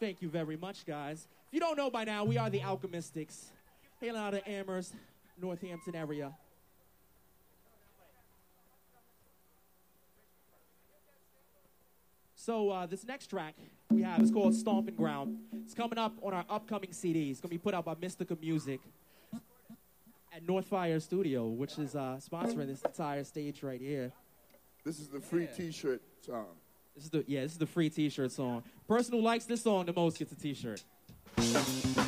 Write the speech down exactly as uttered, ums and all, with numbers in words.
Thank you very much, guys. If you don't know by now, we are the Alchemistics, hailing out of Amherst, Northampton area. So uh, this next track we have is called Stomping Ground. It's coming up on our upcoming C D. It's going to be put out by Mystica Music at Northfire Studio, which is uh, sponsoring this entire stage right here. This is the free yeah. T-shirt song. This is the yeah, this is the free T-shirt song. Person who likes this song the most gets a T-shirt.